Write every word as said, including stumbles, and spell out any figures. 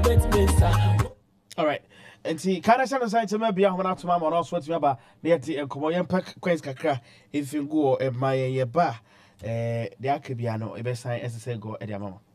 All right. And see, can I send a sign to maybe I'm not to my mom or sweat me about the Comoyan Pack Quays Cacra if you go at my bar. Eh, the Acabiano, a best sign as I say go at your mama.